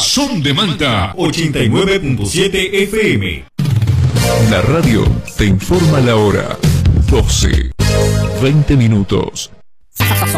Son de Manta 89.7 FM. La radio te informa la hora. 12:20.